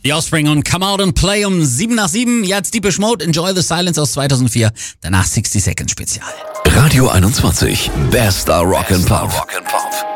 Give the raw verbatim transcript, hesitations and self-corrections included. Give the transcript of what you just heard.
The Offspring und Come Out and Play um sieben nach sieben. Jetzt Deepish Mode, Enjoy the Silence aus zweitausendvier. Danach sechzig Seconds Spezial. Radio einundzwanzig, Bester Rock and Pop.